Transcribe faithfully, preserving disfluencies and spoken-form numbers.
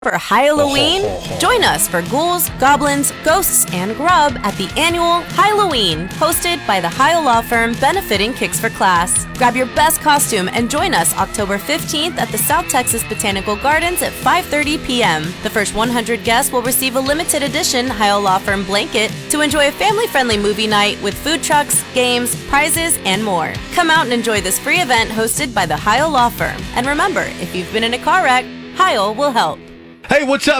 For Halloween, join us for ghouls, goblins, ghosts, and grub at the annual Halloween, hosted by the Heil Law Firm benefiting Kicks for Class. Grab your best costume and join us October fifteenth at the South Texas Botanical Gardens at five thirty p.m. The first one hundred guests will receive a limited edition Heil Law Firm blanket to enjoy a family-friendly movie night with food trucks, games, prizes, and more. Come out and enjoy this free event hosted by the Heil Law Firm. And remember, if you've been in a car wreck, Heil will help. Hey, what's up?